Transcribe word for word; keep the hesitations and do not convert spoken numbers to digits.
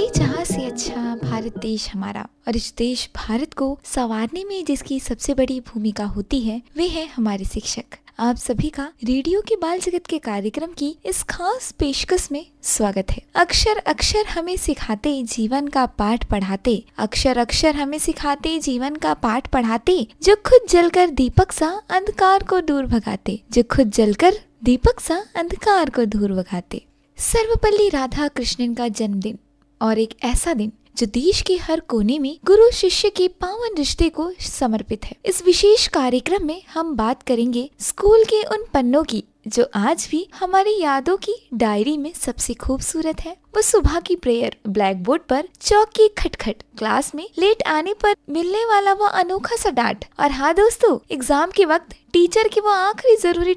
कई जहाँ से अच्छा भारत देश हमारा, और इस देश भारत को संवारने में जिसकी सबसे बड़ी भूमिका होती है वे है हमारे शिक्षक। आप सभी का रेडियो के बाल जगत के कार्यक्रम की इस खास पेशकश में स्वागत है। अक्षर अक्षर हमें सिखाते जीवन का पाठ पढ़ाते, अक्षर अक्षर हमें सिखाते जीवन का पाठ पढ़ाते, जो खुद जलकर दीपक सा अंधकार को दूर भगाते, जो खुद जलकर दीपक सा अंधकार को दूर भगाते। सर्वपल्ली राधा कृष्णन का जन्मदिन और एक ऐसा दिन जो देश के हर कोने में गुरु शिष्य के पावन रिश्ते को समर्पित है। इस विशेष कार्यक्रम में हम बात करेंगे स्कूल के उन पन्नों की जो आज भी हमारी यादों की डायरी में सबसे खूबसूरत है। वो सुबह की प्रेयर, ब्लैक बोर्ड पर चौक की खटखट, क्लास में लेट आने पर मिलने वाला वो अनोखा सा डांट, और हाँ दोस्तों, एग्जाम के वक्त टीचर की वो आखिरी जरूरी